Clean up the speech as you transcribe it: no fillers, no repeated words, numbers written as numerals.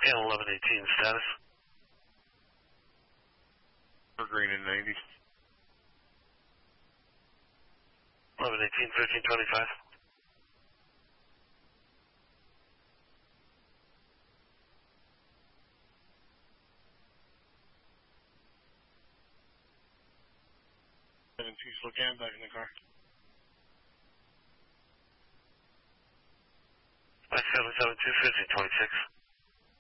And 1118 status. For green and 90. 1118, 1325. Slow down, back in the car. 772, 1526.